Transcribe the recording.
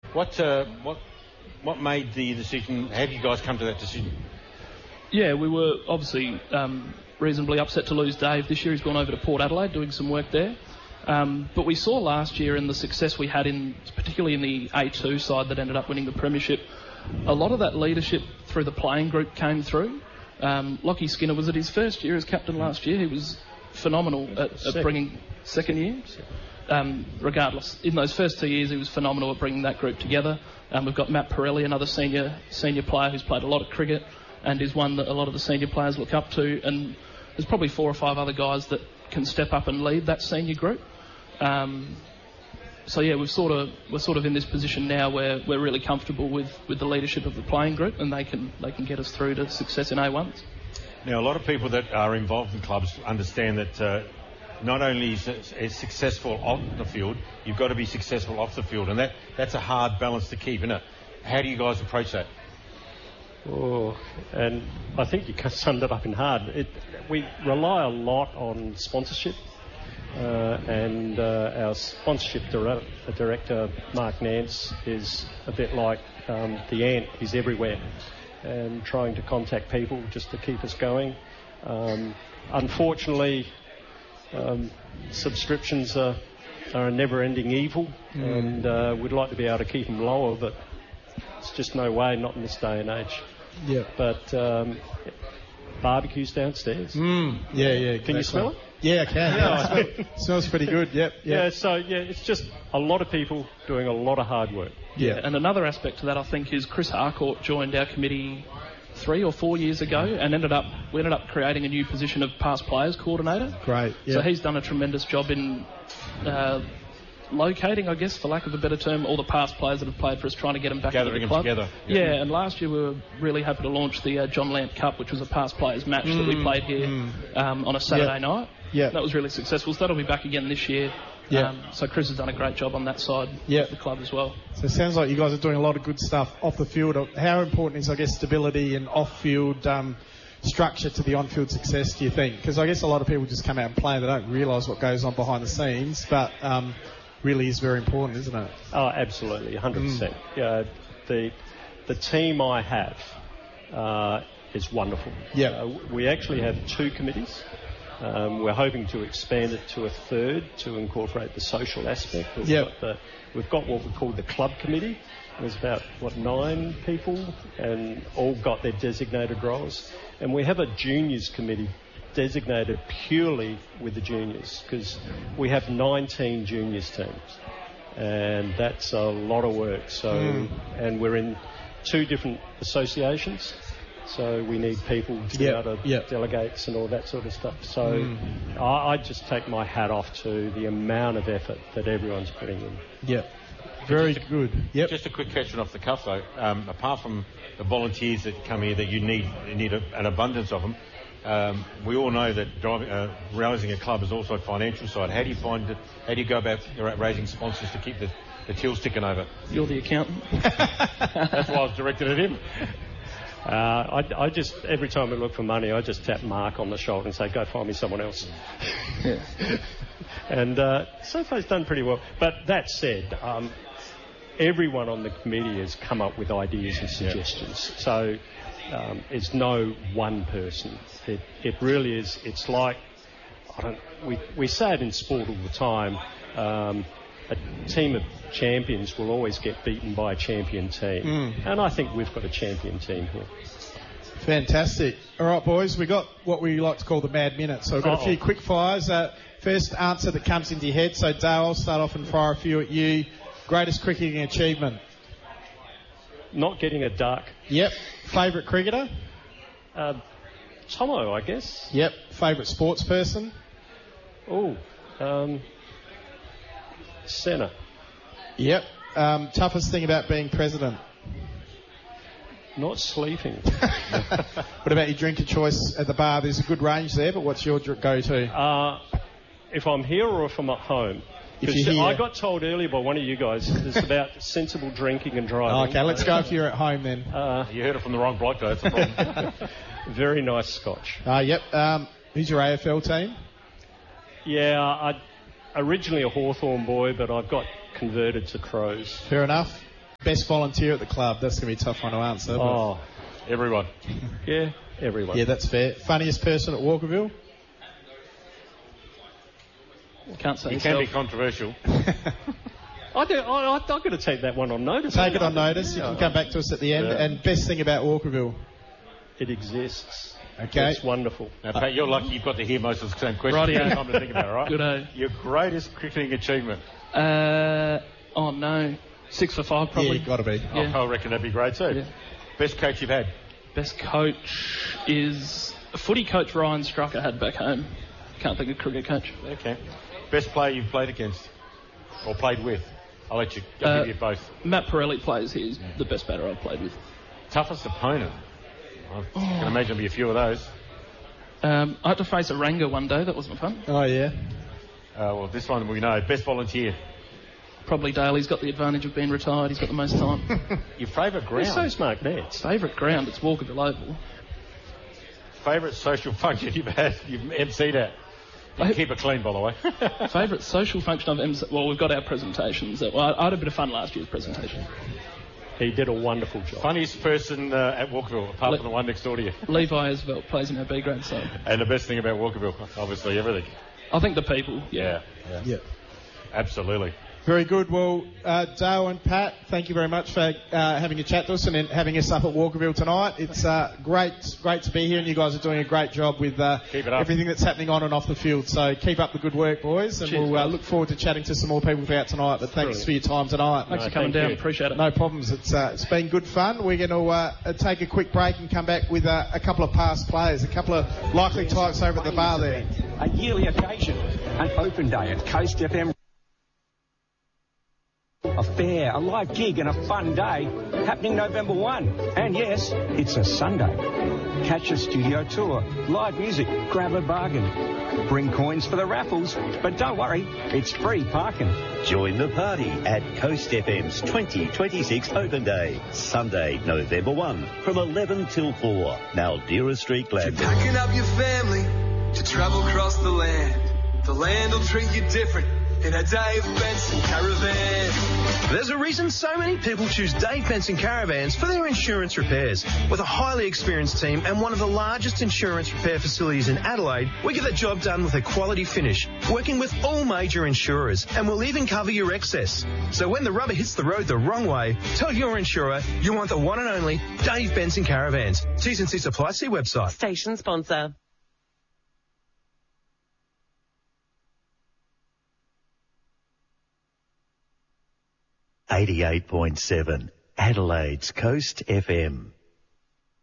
What made the decision? How did you guys come to that decision? Yeah, we were obviously reasonably upset to lose Dave this year. He's gone over to Port Adelaide doing some work there. But we saw last year in the success we had particularly in the A2 side that ended up winning the premiership, a lot of that leadership through the playing group came through. Lockie Skinner was at his first year as captain last year. He was phenomenal at bringing second year. Regardless, in those first 2 years he was phenomenal at bringing that group together. We've got Matt Pirelli, another senior player who's played a lot of cricket and is one that a lot of the senior players look up to, and there's probably 4 or 5 other guys that can step up and lead that senior group. So yeah, we're sort of in this position now where we're really comfortable with the leadership of the playing group, and they can get us through to success in A1s. Now, a lot of people that are involved in clubs understand that not only is it successful on the field, you've got to be successful off the field, and that's a hard balance to keep, isn't it? How do you guys approach that? Oh, and I think you summed it up in hard. We rely a lot on sponsorship, and our sponsorship director, Mark Nance, is a bit like the ant. He's everywhere and trying to contact people just to keep us going. Unfortunately, subscriptions are a never-ending evil, and we'd like to be able to keep them lower, but it's just no way, not in this day and age. Yeah. But barbecues downstairs. Yeah. Can you smell it? Yeah, I can. Yeah, it smells pretty good. Yep. Yeah. So it's just a lot of people doing a lot of hard work. Yeah. And another aspect to that, I think, is Chris Harcourt joined our committee 3 or 4 years ago, and we ended up creating a new position of past players coordinator. Great. Yeah. So he's done a tremendous job in locating, I guess, for lack of a better term, all the past players that have played for us, trying to get them back into the club. Together. Yeah, and last year we were really happy to launch the John Lamp Cup, which was a past players match that we played here on a Saturday night. Yeah. That was really successful, so that'll be back again this year. Yeah. So Chris has done a great job on that side of the club as well. So it sounds like you guys are doing a lot of good stuff off the field. How important is, I guess, stability and off-field structure to the on-field success, do you think? Because I guess a lot of people just come out and play, they don't realise what goes on behind the scenes, but really is very important, isn't it? Oh, absolutely, 100%. The team I have is wonderful. Yeah. We actually have 2 committees. We're hoping to expand it to a 3rd to incorporate the social aspect. We've got what we call the club committee. There's about, 9 people, and all got their designated roles. And we have a juniors committee designated purely with the juniors, because we have 19 juniors teams, and that's a lot of work. So, and we're in 2 different associations. So we need people to be able to delegates and all that sort of stuff. So I just take my hat off to the amount of effort that everyone's putting in. Yeah, very good. Yep. Just a quick question off the cuff though. Apart from the volunteers that come here, that you need an abundance of them. We all know that rousing a club is also a financial side. How do you go about raising sponsors to keep the tills ticking over? You're the accountant. That's why I was directed at him. I just, every time we look for money, I just tap Mark on the shoulder and say, go find me someone else. And so far he's done pretty well. But that said, everyone on the committee has come up with ideas and suggestions. So it's no one person. It really is. It's like, we say it in sport all the time. A team of champions will always get beaten by a champion team. And I think we've got a champion team here. Fantastic. All right, boys, we got what we like to call the Mad Minute. So we've got a few quick fires. First answer that comes into your head. So, Dale, I'll start off and fire a few at you. Greatest cricketing achievement? Not getting a duck. Yep. Favourite cricketer? Tomo, I guess. Yep. Favourite sports person? Senna. Yep. Toughest thing about being president? Not sleeping. What about your drink of choice at the bar? There's a good range there, but what's your go-to? If I'm here or if I'm at home? Because I got told earlier by one of you guys it's about sensible drinking and driving. Okay, let's go if you're at home then. You heard it from the wrong bloke, though. That's a problem. Very nice scotch. Yep. Who's your AFL team? Yeah, I originally a Hawthorn boy, but I've got converted to Crows. Fair enough. Best volunteer at the club? That's going to be a tough one to answer. Oh, everyone. Yeah, everyone. Yeah, that's fair. Funniest person at Walkerville? Can't say It can be controversial. I'm going to take that one on notice. Take it on notice. You can come back to us at the end. Yeah. And best thing about Walkerville? It exists. Okay. It's wonderful. Now, Pat, you're lucky you've got to hear most of the same questions. Rightio. Time to think about it, right? Good-o. Your greatest cricketing achievement? Oh, no. 6 for 5, probably. Yeah, got to be. Yeah. I reckon that'd be great too. Yeah. Best coach you've had? Best coach is a footy coach Ryan Strucker had back home. Can't think of cricket coach. Okay. Best player you've played against? Or played with? I'll give you both. Matt Pirelli plays. He's the best batter I've played with. Toughest opponent? I can imagine there'll be a few of those. I had to face a Ranger one day. That wasn't fun. Oh, yeah. Well, this one we know. Best volunteer? Probably Dale. He's got the advantage of being retired. He's got the most time. Your favourite ground? You're so smart, Nance. Favourite ground? It's Walkerville Oval. Favourite social function I've MC'd? Well, we've got our presentations. Well, I had a bit of fun last year's presentation. He did a wonderful job. Funniest person at Walkerville, apart from the one next door to you? Levi Asvelt plays in our B grade side. And the best thing about Walkerville, obviously, everything. I think the people. Yeah. Absolutely. Very good. Well, Dale and Pat, thank you very much for having a chat to us and having us up at Walkerville tonight. It's great to be here, and you guys are doing a great job with everything that's happening on and off the field. So keep up the good work, boys, and Cheers, we'll look forward to chatting to some more people throughout tonight. But thanks for your time tonight. Thanks for coming down. Appreciate it. No problems. It's been good fun. We're going to take a quick break and come back with a couple of past players, a couple of likely types over at the bar there. A yearly occasion, an open day at Coast FM. A fair, a live gig and a fun day happening November 1. And yes, it's a Sunday. Catch a studio tour, live music, grab a bargain. Bring coins for the raffles, but don't worry, it's free parking. Join the party at Coast FM's 2026 Open Day, Sunday, November 1, from 11 till 4. Now, Deera Street, Gladstone. You're packing up your family to travel across the land. The land will treat you different in a Dave Benson Caravan. There's a reason so many people choose Dave Benson Caravans for their insurance repairs. With a highly experienced team and one of the largest insurance repair facilities in Adelaide, we get the job done with a quality finish, working with all major insurers, and we'll even cover your excess. So when the rubber hits the road the wrong way, tell your insurer you want the one and only Dave Benson Caravans. T's and C's apply. See website. Station sponsor. 88.7, Adelaide's Coast FM.